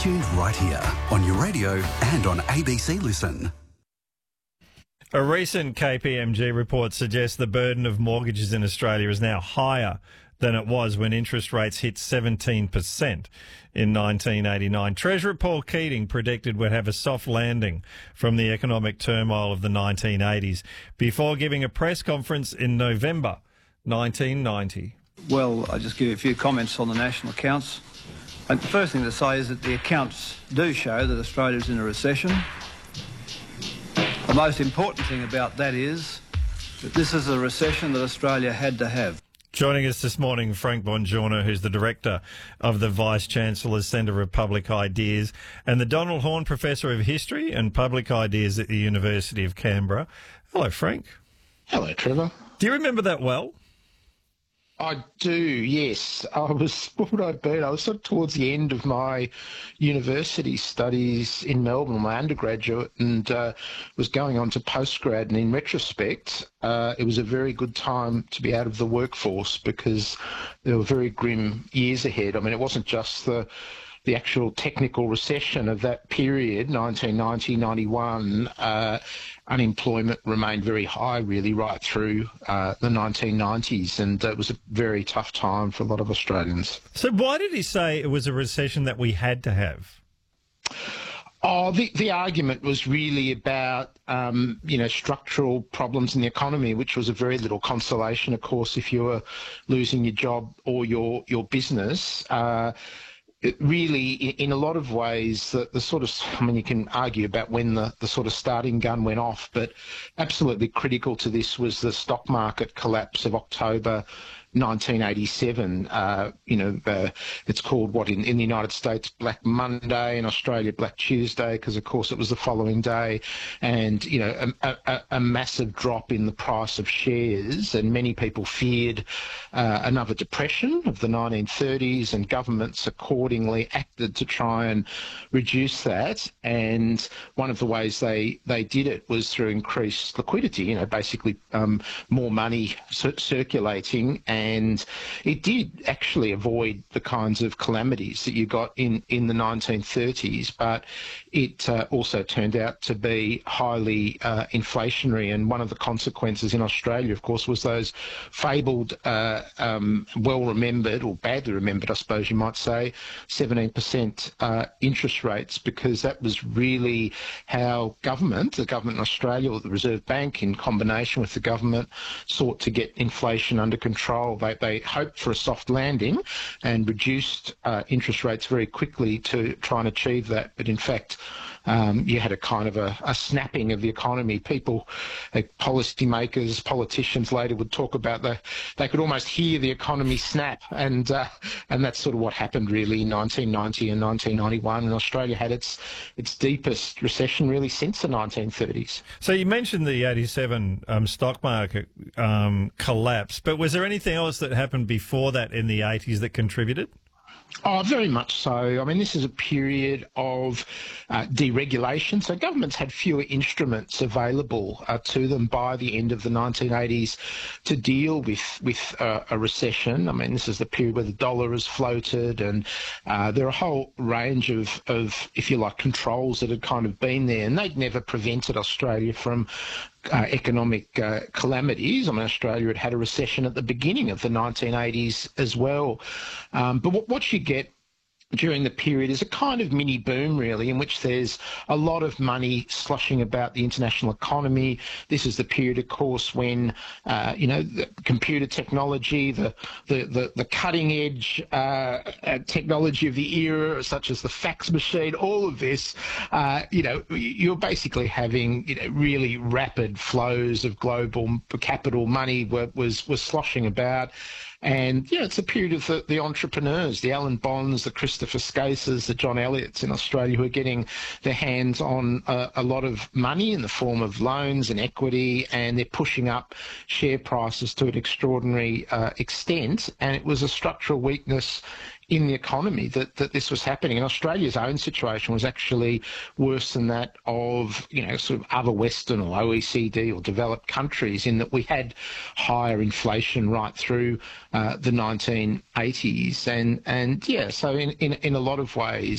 tuned right here on your radio and on ABC Listen. A recent KPMG report suggests the burden of mortgages in Australia is now higher than it was when interest rates hit 17% in 1989. Treasurer Paul Keating predicted we'd have a soft landing from the economic turmoil of the 1980s before giving a press conference in November 1990. Well, I'll just give you a few comments on the national accounts. And the first thing to say is that the accounts do show that Australia is in a recession. The most important thing about that is that this is a recession that Australia had to have. Joining us this morning, Frank Bongiorno, who's the Director of the Vice-Chancellor's Centre of Public Ideas and the Donald Horne Professor of History and Public Ideas at the University of Canberra. Hello, Frank. Hello, Trevor. Do you remember that well? I do, yes. What would I been? I was sort of towards the end of my university studies in Melbourne, my undergraduate, and was going on to postgrad. And in retrospect, it was a very good time to be out of the workforce because there were very grim years ahead. I mean, it wasn't just the actual technical recession of that period, 1990, 91, unemployment remained very high really right through the 1990s, and it was a very tough time for a lot of Australians. So why did he say it was a recession that we had to have? Oh, the argument was really about, structural problems in the economy, which was a very little consolation, of course, if you were losing your job or your business. It really, in a lot of ways, the sort of, I mean, you can argue about when the sort of starting gun went off, but absolutely critical to this was the stock market collapse of October 1987. It's called in the United States Black Monday, in Australia Black Tuesday, because of course it was the following day, and a massive drop in the price of shares, and many people feared another depression of the 1930s, and governments accordingly acted to try and reduce that. And one of the ways they did it was through increased liquidity, basically more money circulating. And it did actually avoid the kinds of calamities that you got in the 1930s, but it also turned out to be highly inflationary. And one of the consequences in Australia, of course, was those fabled, well-remembered, or badly remembered, I suppose you might say, 17% interest rates, because that was really how the government in Australia, or the Reserve Bank in combination with the government, sought to get inflation under control. They hoped for a soft landing and reduced interest rates very quickly to try and achieve that. But in fact, you had a kind of a snapping of the economy. People, policymakers, politicians later would talk about they could almost hear the economy snap, and that's sort of what happened really in 1990 and 1991. And Australia had its deepest recession really since the 1930s. So you mentioned the 87 stock market collapse, but was there anything else that happened before that in the 80s that contributed? Oh, very much so. I mean, this is a period of deregulation. So governments had fewer instruments available to them by the end of the 1980s to deal with a recession. I mean, this is the period where the dollar has floated, and there are a whole range of, if you like, controls that had kind of been there, and they'd never prevented Australia from economic calamities. I mean, Australia had a recession at the beginning of the 1980s as well. But what you get during the period is a kind of mini boom, really, in which there's a lot of money sloshing about the international economy. This is the period, of course, when the computer technology, the cutting edge technology of the era, such as the fax machine, all of this, you're basically having really rapid flows of global capital money was sloshing about. And, it's a period of the entrepreneurs, the Alan Bonds, the Christopher Skases, the John Elliots in Australia, who are getting their hands on a lot of money in the form of loans and equity, and they're pushing up share prices to an extraordinary extent. And it was a structural weakness in the economy that this was happening. And Australia's own situation was actually worse than that of, sort of other Western or OECD or developed countries, in that we had higher inflation right through the 1980s. So in a lot of ways,